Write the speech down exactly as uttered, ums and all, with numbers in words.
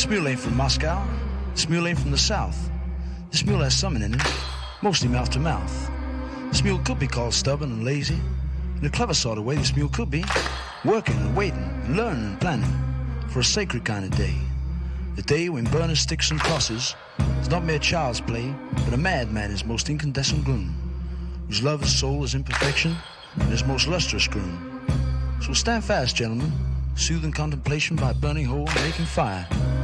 This mule ain't from Moscow. This mule ain't from the south. This mule has something in it, mostly mouth to mouth. This mule could be called stubborn and lazy. In a clever sort of way, this mule could be working and waiting and learning and planning for a sacred kind of day. The day when burning sticks and crosses is not mere child's play, but a madman in his most incandescent gloom, whose love of soul is imperfection and his most lustrous groom. So stand fast, gentlemen, soothing contemplation by burning hole and making fire.